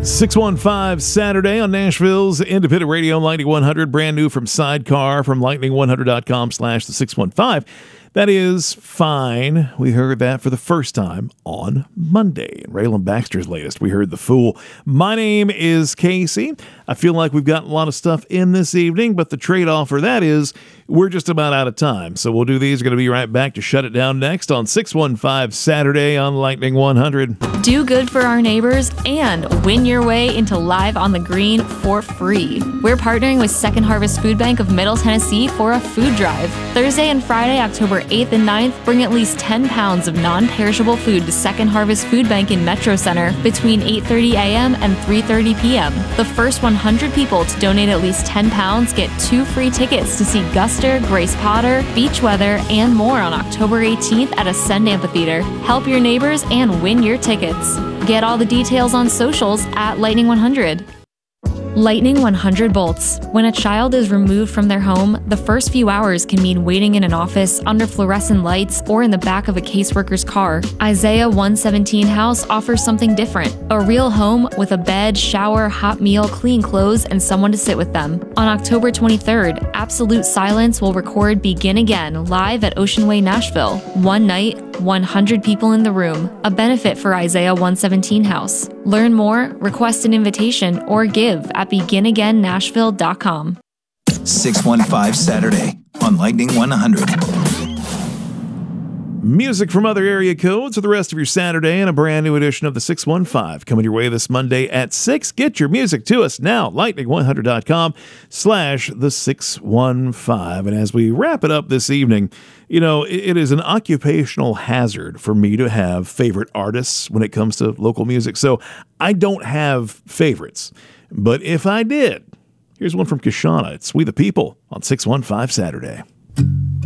615 Saturday on Nashville's Independent Radio, Lightning 100, brand new from Sidecar from lightning100.com/the 615. That is fine. We heard that for the first time on Monday. And Raylan Baxter's latest, we heard The Fool. My name is Casey. I feel like we've got a lot of stuff in this evening, but the trade-off for that is we're just about out of time. So we'll do these. We're going to be right back to shut it down next on 615 Saturday on Lightning 100. Do good for our neighbors and win your way into Live on the Green for free. We're partnering with Second Harvest Food Bank of Middle Tennessee for a food drive. Thursday and Friday, October 8th and 9th, bring at least 10 pounds of non-perishable food to Second Harvest Food Bank in Metro Center between 8:30 a.m. and 3:30 p.m. The first 100 people to donate at least 10 pounds get 2 free tickets to see Guster, Grace Potter, Beach Weather, and more on October 18th at Ascend Amphitheater. Help your neighbors and win your tickets. Get all the details on socials at Lightning 100. Lightning 100 volts. When a child is removed from their home, the first few hours can mean waiting in an office, under fluorescent lights, or in the back of a caseworker's car. Isaiah 117 House offers something different. A real home with a bed, shower, hot meal, clean clothes, and someone to sit with them. On October 23rd, Absolute Silence will record Begin Again live at Ocean Way, Nashville. One night, 100 people in the room. A benefit for Isaiah 117 House. Learn more, request an invitation, or give at beginagain.nashville.com. 615 Saturday on Lightning 100. Music from other area codes for the rest of your Saturday and a brand new edition of the 615 coming your way this Monday at 6. Get your music to us now, lightning100.com/the 615. And as we wrap it up this evening, you know, it is an occupational hazard for me to have favorite artists when it comes to local music. So I don't have favorites. But if I did, here's one from Kashana. It's We the People on 615 Saturday.